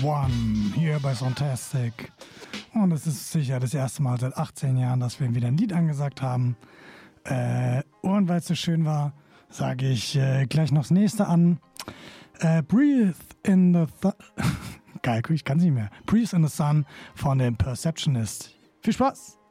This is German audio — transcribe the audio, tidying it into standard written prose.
One hier bei Sontastic. Und es ist sicher das erste Mal seit 18 Jahren, dass wir wieder ein Lied angesagt haben. Und weil es so schön war, sage ich gleich noch das nächste an. Breathe in the Geil, ich kann es nicht mehr. Breathe in the Sun von dem Perceptionist. Viel Spaß!